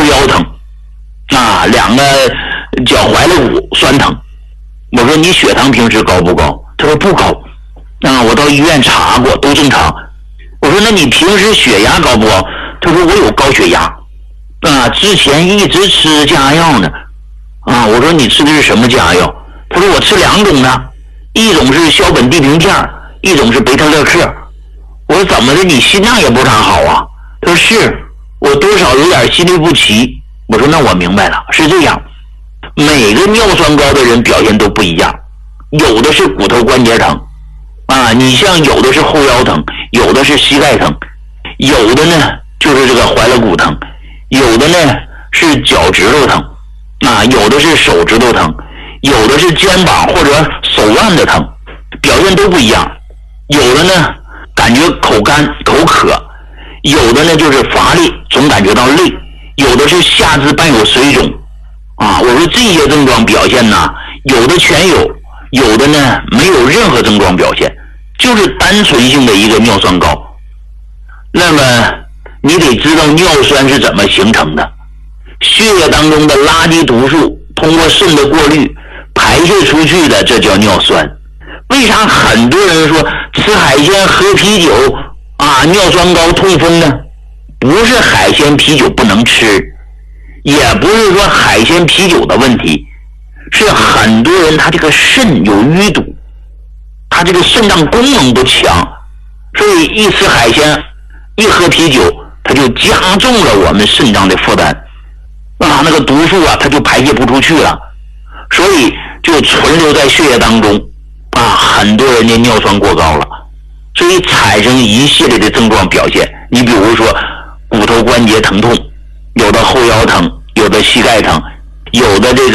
腰疼，两个脚踝肋骨酸疼。我说你血糖平时高不高？他说不高。我到医院查过，都正常。我说那你平时血压高不高？他说我有高血压，之前一直吃降压药呢。我说你吃的是什么降压药？他说我吃2种呢，一种是硝苯地平片，一种是贝塔乐克。我说怎么的，你心脏也不太好啊？他说是，我多少有点心律不齐。我说那我明白了，是这样，每个尿酸高的人表现都不一样，有的是骨头关节疼你像有的是后腰疼，有的是膝盖疼，有的呢就是这个踝肋骨疼，有的呢是脚趾头疼有的是手指头疼，有的是肩膀或者手腕的疼，表现都不一样。有的呢感觉口干口渴，有的呢就是乏力，总感觉到累，有的是下肢伴有水肿我说这些症状表现呢，有的全有，有的呢没有任何症状表现，就是单纯性的一个尿酸高。那么你得知道尿酸是怎么形成的，血液当中的垃圾毒素通过肾的过滤排泄出去的，这叫尿酸。为啥很多人说吃海鲜喝啤酒尿酸高痛风呢？不是海鲜啤酒不能吃，也不是说海鲜啤酒的问题，是很多人他这个肾有淤堵，他这个肾脏功能不强，所以一吃海鲜一喝啤酒，它就加重了我们肾脏的负担那个毒素它就排泄不出去了，所以就存留在血液当中很多人的尿酸过高了，所以产生一系列的症状表现。你比如说骨头关节疼痛，有的后腰疼，有的膝盖疼，有的这个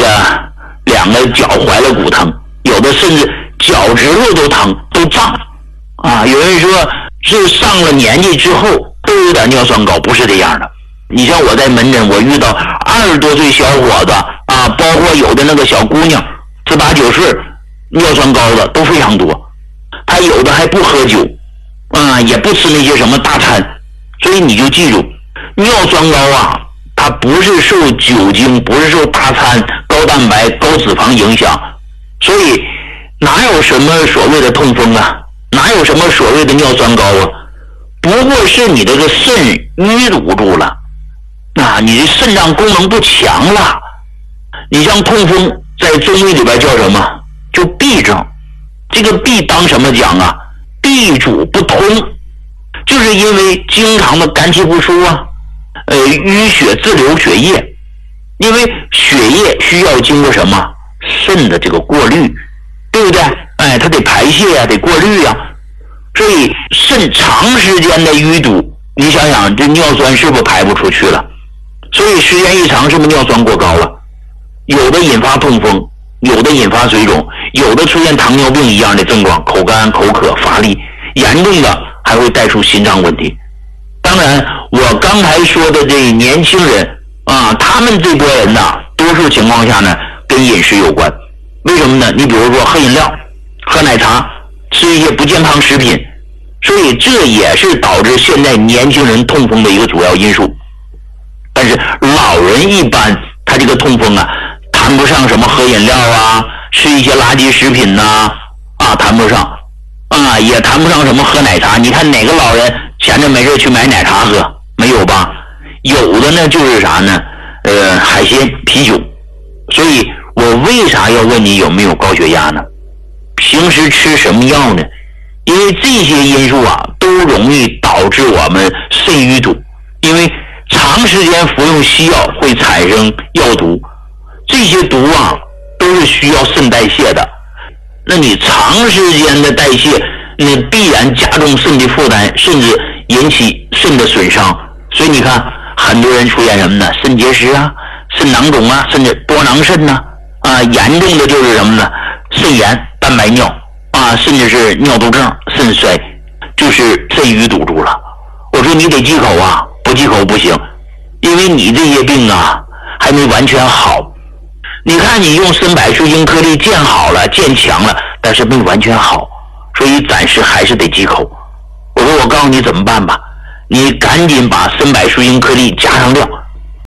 2个脚踝肋骨疼，有的甚至脚趾头都疼都胀有人说是上了年纪之后都有点尿酸高，不是这样的。你像我在门诊，我遇到20多岁小伙子包括有的那个小姑娘18、19岁尿酸高的都非常多，他有的还不喝酒也不吃那些什么大餐。所以你就记住，尿酸高它不是受酒精，不是受大餐、高蛋白、高脂肪影响，所以哪有什么所谓的痛风哪有什么所谓的尿酸高不过是你这个肾淤堵住了你的肾脏功能不强了。你像痛风在中医里边叫什么？就痹症。这个痹当什么讲痹主不通，就是因为经常的肝气不舒淤血滞留血液，因为血液需要经过什么？肾的这个过滤，对不对？它得排泄得过滤所以肾长时间的淤堵，你想想这尿酸是不是排不出去了？所以时间一长，是不是尿酸过高了？有的引发痛风，有的引发水肿，有的出现糖尿病一样的症状，口干口渴乏力，严重的还会带出心脏问题。当然我刚才说的这年轻人他们这波人多数情况下呢跟饮食有关。为什么呢？你比如说喝饮料、喝奶茶、吃一些不健康食品，所以这也是导致现在年轻人痛风的一个主要因素。但是老人一般他这个痛风谈不上什么喝饮料吃一些垃圾食品谈不上也谈不上什么喝奶茶。你看哪个老人闲着没事去买奶茶喝？没有吧？有的呢就是啥呢海鲜啤酒。所以我为啥要问你有没有高血压呢？平时吃什么药呢？因为这些因素都容易导致我们肾淤堵，因为长时间服用西药会产生药毒，这些毒都是需要肾代谢的。那你长时间的代谢，那必然加重肾的负担，甚至引起肾的损伤。所以你看很多人出现什么呢？肾结石肾囊肿甚至多囊肾严重的就是什么呢？肾炎、蛋白尿甚至是尿毒症、肾衰，就是肾淤堵住了。我说你得忌口不忌口不行，因为你这些病还没完全好。你看你用参柏树精颗粒健好了、健强了，但是没完全好，所以暂时还是得忌口。我说我告诉你怎么办吧，你赶紧把参柏树精颗粒加上料。我说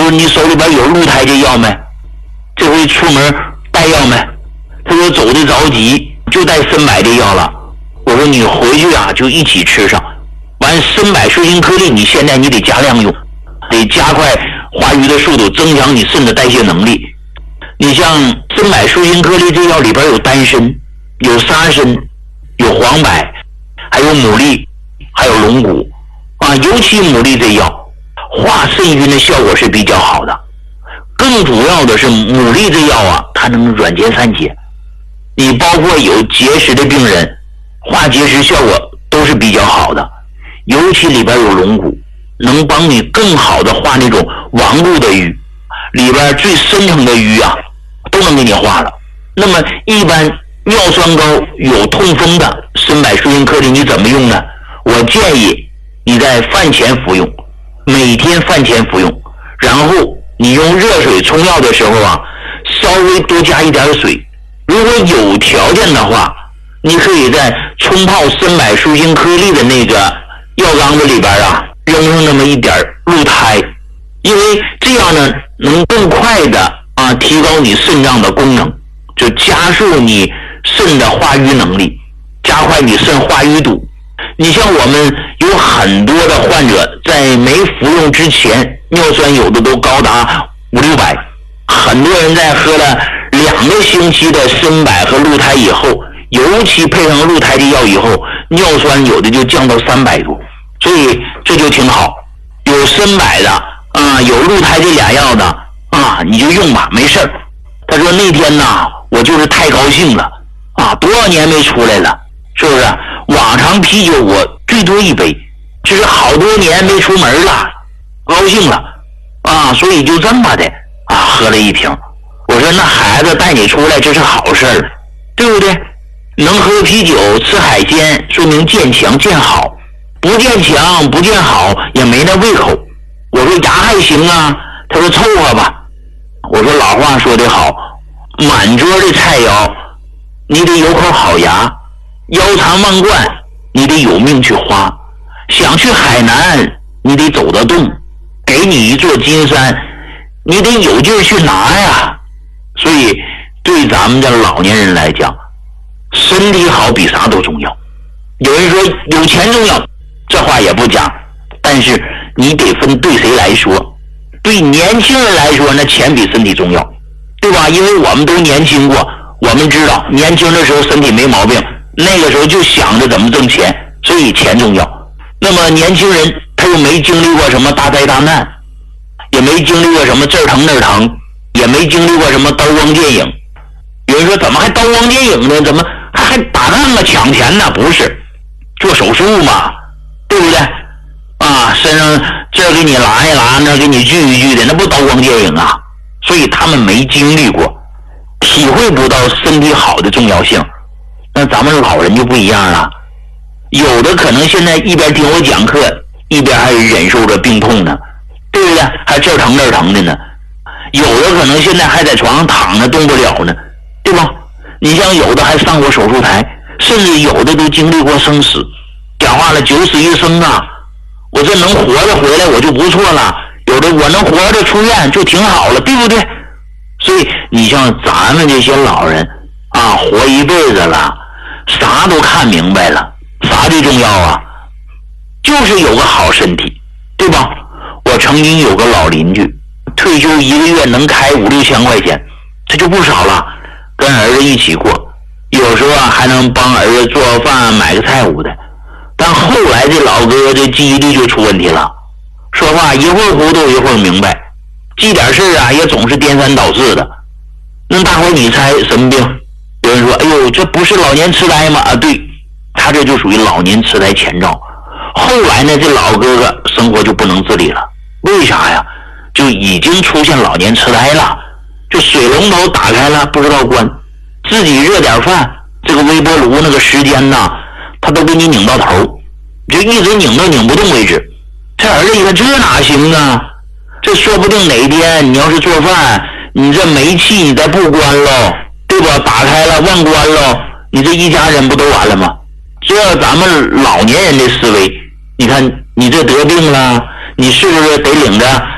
说你手里边有鹿胎这药没？这回出门带药没？他说走的着急，就带参柏这药了。我说你回去啊就一起吃上。完参柏水晶颗粒你现在你得加量用，得加快化瘀的速度，增强你肾的代谢能力。你像参柏水晶颗粒这药里边有丹参，有沙参，有黄柏，还有牡蛎，还有龙骨啊。尤其牡蛎这药化肾晕的效果是比较好的，更主要的是牡蛎这药啊，它能软坚散结。你包括有结石的病人，化结石效果都是比较好的。尤其里边有龙骨，能帮你更好的化那种顽固的瘀，里边最深层的瘀啊，都能给你化了。那么一般尿酸高有痛风的参柏水晶颗粒你怎么用呢？我建议你在饭前服用，每天饭前服用，然后你用热水冲药的时候啊，稍微多加一点水。如果有条件的话，你可以在冲泡参柏水晶颗粒的那个药缸子里边啊，扔上那么一点鹿胎，因为这样呢，能更快的啊提高你肾脏的功能，就加速你肾的化瘀能力，加快你肾化瘀度。你像我们有很多的患者在没服用之前，尿酸有的都高达500-600，很多人在喝了2个星期的参柏和鹿胎以后，尤其配上鹿胎的药以后，尿酸有的就降到300多，所以这就挺好。有参柏的啊，有鹿胎这俩药的啊，你就用吧，没事儿。他说那天呐，我就是太高兴了啊，多少年没出来了，是不是？往常啤酒我最多1杯，就是好多年没出门了，高兴了啊，所以就这么的啊，喝了1瓶。我说那孩子带你出来这是好事儿，对不对？能喝啤酒吃海鲜，说明健强健好，不健强不健好也没那胃口。我说牙还行啊，他说凑合吧。我说老话说得好，满桌的菜肴你得有口好牙，腰缠万贯你得有命去花，想去海南你得走得动，给你一座金山你得有劲儿去拿呀。所以对咱们的老年人来讲，身体好比啥都重要。有人说有钱重要，这话也不假，但是你得分对谁来说。对年轻人来说，那钱比身体重要，对吧？因为我们都年轻过，我们知道年轻的时候身体没毛病，那个时候就想着怎么挣钱，所以钱重要。那么年轻人他又没经历过什么大灾大难，也没经历过什么这儿疼那儿疼，也没经历过什么刀光剑影。有人说怎么还刀光剑影呢？怎么还打仗啊抢钱呢？不是，做手术嘛，对不对啊？身上这儿给你拉一拉，那儿给你锯一锯的，那不刀光剑影啊。所以他们没经历过，体会不到身体好的重要性。那咱们老人就不一样了，有的可能现在一边听我讲课，一边还忍受着病痛呢，对不对？还这儿疼那儿疼的呢。有的可能现在还在床上躺着动不了呢，对吧？你像有的还上过手术台，甚至有的都经历过生死。讲话了九死一生啊，我这能活着回来我就不错了，有的我能活着出院就挺好了，对不对？所以你像咱们这些老人啊，活一辈子了，啥都看明白了，啥最重要啊？就是有个好身体，对吧？我曾经有个老邻居，退休1个月能开5-6千块钱，这就不少了，跟儿子一起过，有时候啊还能帮儿子做饭买个菜物的。但后来这老哥这记忆力就出问题了，说话一会儿糊涂一会儿明白，记点事啊也总是颠三倒四的。那大伙你猜什么病？有人说哎呦这不是老年痴呆吗？啊对，他这就属于老年痴呆前兆。后来呢这老哥哥生活就不能自理了，为啥呀？就已经出现老年痴呆了，就水龙头打开了不知道关，自己热点饭，这个微波炉那个时间呐他都给你拧到头，就一直拧到拧不动为止。这儿子一看这哪行啊，这说不定哪天你要是做饭，你这煤气你再不关喽，对吧？打开了忘关喽，你这一家人不都完了吗？这咱们老年人的思维，你看你这得病了，你是不是得领着